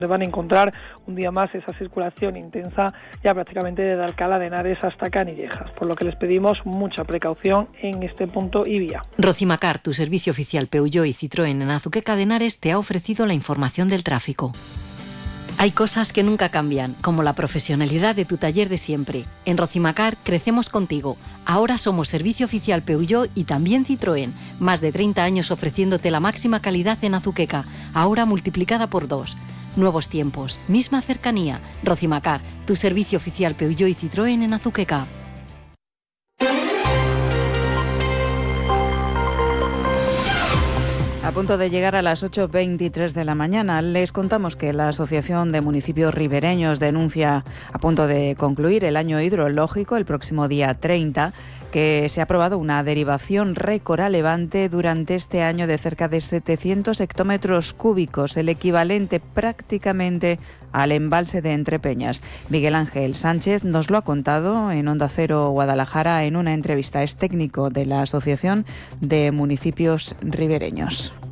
Van a encontrar un día más esa circulación intensa ya prácticamente desde Alcalá de Henares hasta Canillejas, por lo que les pedimos mucha precaución en este punto y vía. Rocimacar, tu servicio oficial Peugeot y Citroën en Azuqueca de Henares, te ha ofrecido la información del tráfico. Hay cosas que nunca cambian, como la profesionalidad de tu taller de siempre. En Rocimacar crecemos contigo. Ahora somos servicio oficial Peugeot y también Citroën. Más de 30 años ofreciéndote la máxima calidad en Azuqueca, ahora multiplicada por 2. Nuevos tiempos, misma cercanía. Rocimacar, tu servicio oficial Peugeot y Citroën en Azuqueca. A punto de llegar a las 8:23 de la mañana, les contamos que la Asociación de Municipios Ribereños denuncia, a punto de concluir el año hidrológico, el próximo día 30, que se ha aprobado una derivación récord a Levante durante este año de cerca de 700 hectómetros cúbicos, el equivalente prácticamente al embalse de Entrepeñas. Miguel Ángel Sánchez nos lo ha contado en Onda Cero Guadalajara en una entrevista. Es técnico de la Asociación de Municipios Ribereños.